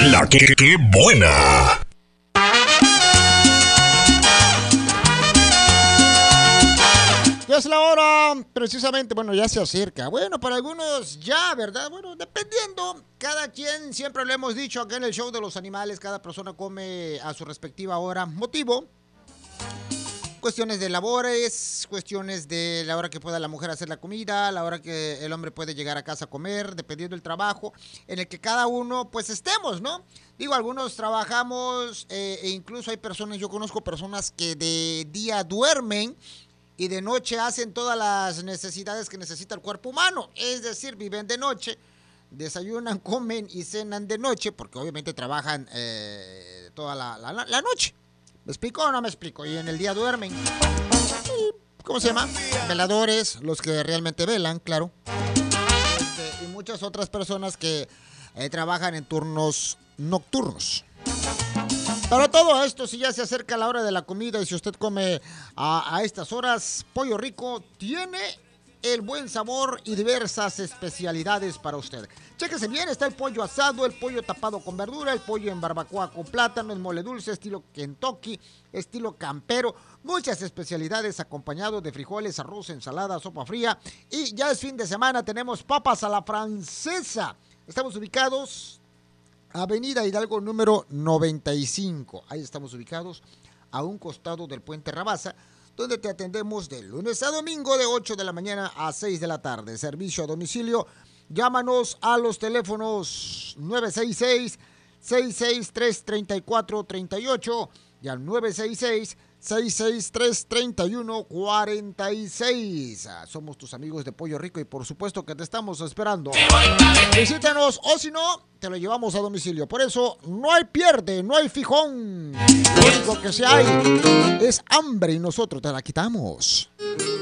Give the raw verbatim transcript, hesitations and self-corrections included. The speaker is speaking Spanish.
La que, que buena. Ya es la hora, precisamente, bueno, ya se acerca. Bueno, para algunos ya, ¿verdad? Bueno, dependiendo, cada quien, siempre lo hemos dicho acá en el show de los animales, cada persona come a su respectiva hora. Motivo, cuestiones de labores, cuestiones de la hora que pueda la mujer hacer la comida, la hora que el hombre puede llegar a casa a comer, dependiendo del trabajo en el que cada uno, pues, estemos, ¿no? Digo, algunos trabajamos eh, e incluso hay personas, yo conozco personas que de día duermen y de noche hacen todas las necesidades que necesita el cuerpo humano. Es decir, viven de noche, desayunan, comen y cenan de noche, porque obviamente trabajan eh, toda la, la, la noche. ¿Me explico o no me explico? Y en el día duermen. ¿Cómo se llama? Veladores, los que realmente velan, claro. Este, y muchas otras personas que eh, trabajan en turnos nocturnos. Para todo esto, si ya se acerca la hora de la comida y si usted come a, a estas horas, Pollo Rico tiene el buen sabor y diversas especialidades para usted. Chéquese bien, está el pollo asado, el pollo tapado con verdura, el pollo en barbacoa con plátano, el mole dulce, estilo Kentucky, estilo campero, muchas especialidades acompañado de frijoles, arroz, ensalada, sopa fría. Y ya es fin de semana, tenemos papas a la francesa. Estamos ubicados Avenida Hidalgo número noventa y cinco. Ahí estamos ubicados a un costado del Puente Rabasa, donde te atendemos de lunes a domingo de ocho de la mañana a seis de la tarde. Servicio a domicilio. Llámanos a los teléfonos nueve seis seis, seis seis tres, tres cuatro tres ocho y al nueve seis seis, seis seis tres, tres uno cuatro seis. Somos tus amigos de Pollo Rico y por supuesto que te estamos esperando. Visítanos o si no, te lo llevamos a domicilio. Por eso no hay pierde, no hay fijón. Lo único que se hay es hambre y nosotros te la quitamos.